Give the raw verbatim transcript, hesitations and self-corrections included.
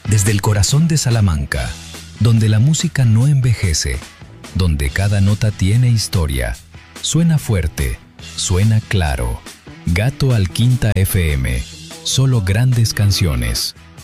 Desde el corazón de Salamanca, donde la música no envejece, donde cada nota tiene historia, suena fuerte, suena claro. Gato Alquinta F M, solo grandes canciones.